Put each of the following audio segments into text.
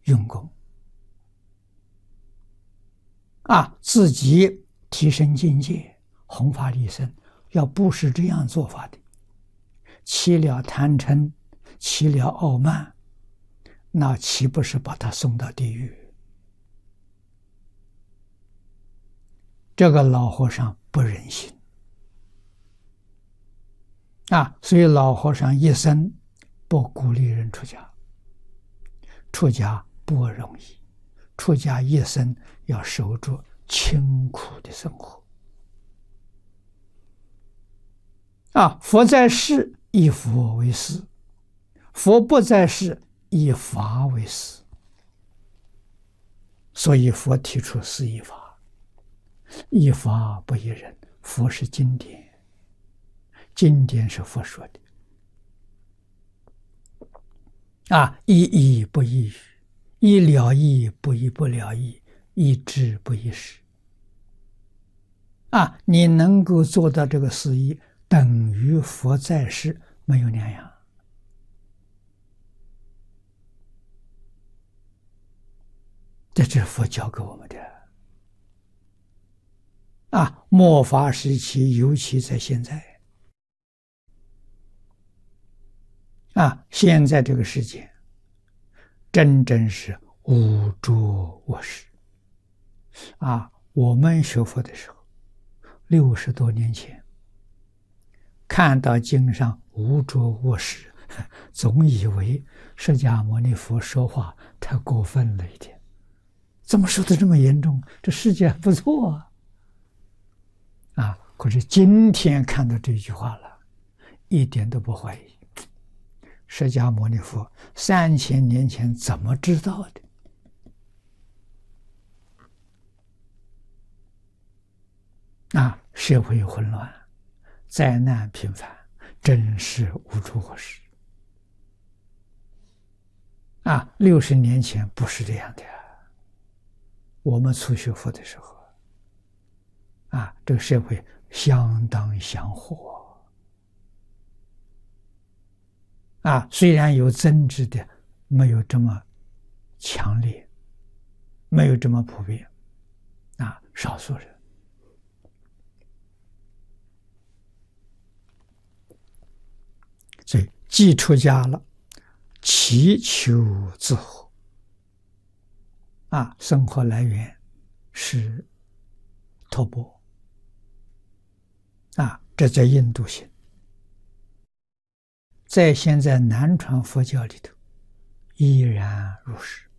用功自己提升境界，弘法利生。要不是这样做法的，起了贪嗔，起了傲慢，那岂不是把他送到地狱？这个老和尚不忍心所以老和尚一生不鼓励人出家。出家不容易，出家一生要守住清苦的生活佛在世以佛为师，佛不在世以法为师。所以佛提出四依法，依法不依人。佛是经典，经典是佛说的依义不依语，依了义不依不了义，依智不依识你能够做到这个四依，等于佛在世没有两样这是佛教给我们的末法时期，尤其在现在现在这个世界真正是无着卧识我们学佛的时候60多年前看到经上无着卧识，总以为释迦牟尼佛说话太过分了一点，怎么说的这么严重？这世界还不错可是今天看到这句话了，一点都不怀疑。释迦牟尼佛3000年前怎么知道的？社会混乱，灾难频繁，真是无着卧识60年前不是这样的我们初学佛的时候这个社会相当祥和虽然有争执的，没有这么强烈，没有这么普遍少数人。所以既出家了，祈求自和生活来源是托钵这叫印度行。在现在南传佛教里头依然如是。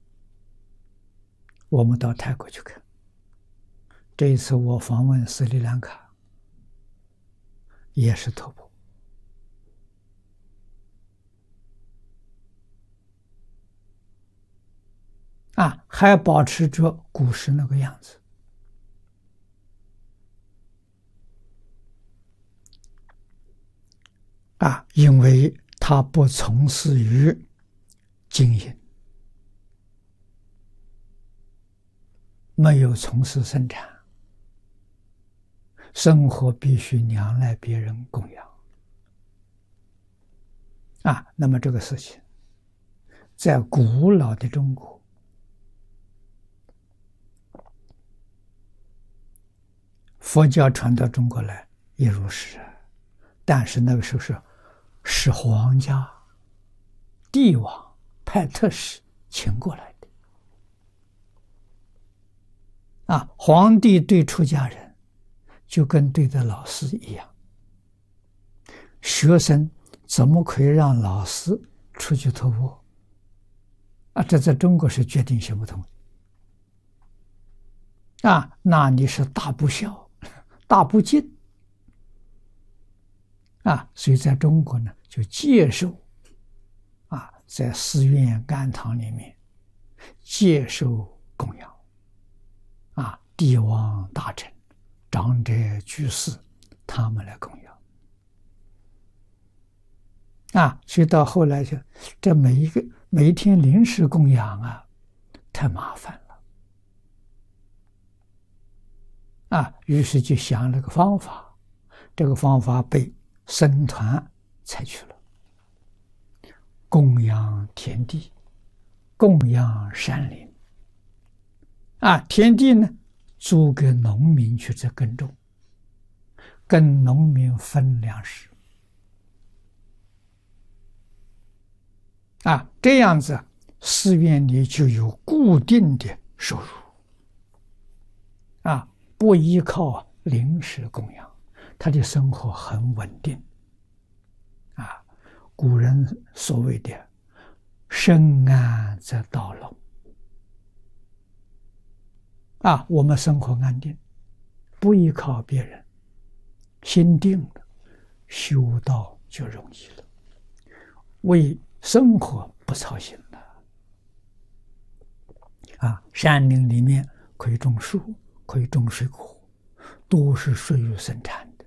我们到泰国去看，这一次我访问斯里兰卡也是托钵还保持着古时那个样子因为他不从事于经营，没有从事生产，生活必须仰赖别人供养那么这个事情在古老的中国佛教传到中国来也如是但是那个时候是皇家帝王派特使请过来的皇帝对出家人就跟对待老师一样，学生怎么可以让老师出去托钵这在中国是决定行不通那你是大不孝大不敬所以在中国呢就接受在寺院庵堂里面接受供养帝王大臣长者居士他们来供养所以到后来就这每一天临时供养太麻烦了于是就想了个方法，这个方法被僧团采取了，供养田地， 供养山林，田地呢租给农民去这耕种，跟农民分粮食，这样子寺院里就有固定的收入，不依靠临时供养，他的生活很稳定，古人所谓的身安则道隆，我们生活安定，不依靠别人，心定了，修道就容易了，为生活不操心了。山林里面可以种树，可以种水果，都是属于生产的。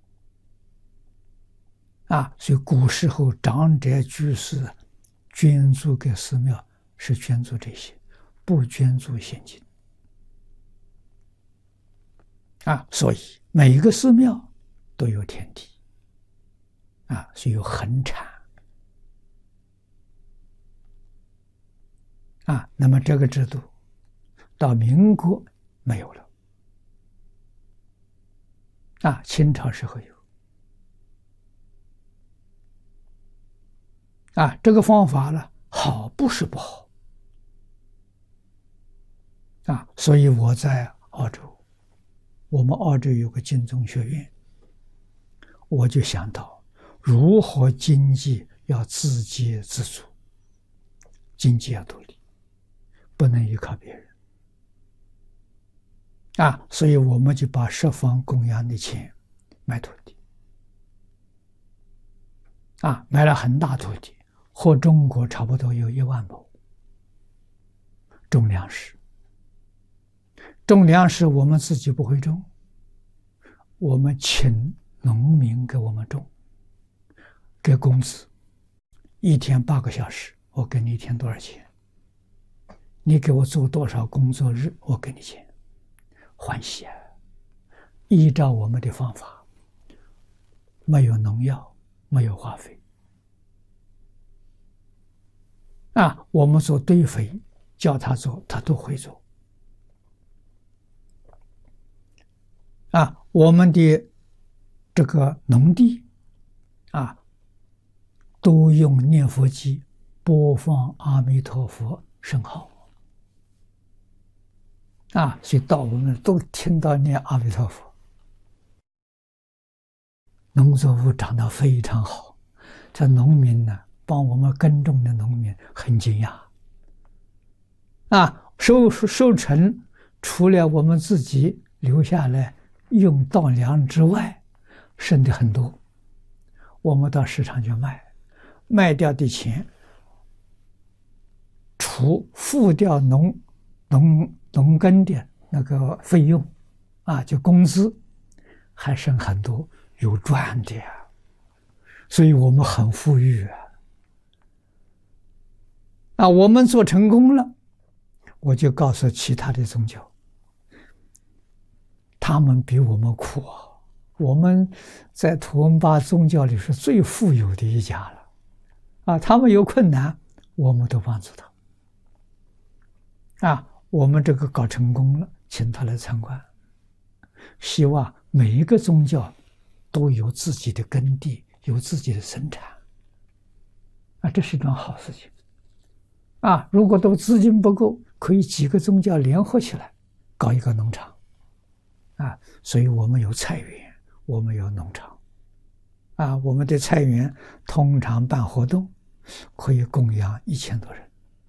所以古时候长者居士捐助给寺庙是捐助这些，不捐助现金。所以每一个寺庙都有田地，所以有恒产。那么这个制度到民国没有了，清朝时候有。这个方法呢，好不是不好。所以我在澳洲，我们澳洲有个净宗学院，我就想到如何经济要自给自足，经济要独立，不能依靠别人。所以我们就把十方供养的钱买土地，买了很大土地，和中国差不多有1万亩，种粮食。种粮食我们自己不会种，我们请农民给我们种，给工资，一天8个小时，我给你一天多少钱？你给我做多少工作日，我给你钱，欢喜啊！依照我们的方法，没有农药，没有化肥。我们做堆肥，叫他做，他都会做。我们的这个农地，都用念佛机播放阿弥陀佛圣号，所以到我们都听到念阿弥陀佛。农作物长得非常好，这农民呢，帮我们耕种的农民很惊讶，收成除了我们自己留下来用稻粮之外，剩的很多，我们到市场去卖，卖掉的钱除付掉农耕的那个费用，就工资，还剩很多，有赚的呀。所以我们很富裕我们做成功了，我就告诉其他的宗教，他们比我们苦我们在图文巴宗教里是最富有的一家了他们有困难，我们都帮助他我们这个搞成功了，请他来参观，希望每一个宗教都有自己的耕地，有自己的生产这是一桩好事情如果都资金不够，可以几个宗教联合起来搞一个农场所以我们有菜园，我们有农场我们的菜园通常办活动可以供养1000多人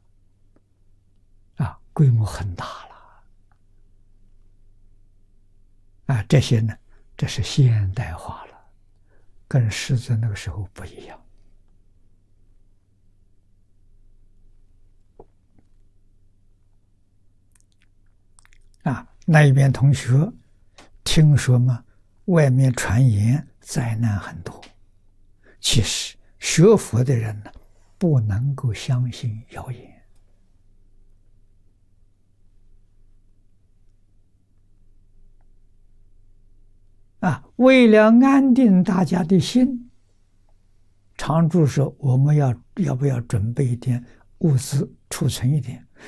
规模很大了这些呢，这是现代化了，跟狮子那个时候不一样那一边同学听说嘛，外面传言灾难很多，其实学佛的人呢，不能够相信谣言为了安定大家的心，常住说我们要不要准备一点物资储存一点，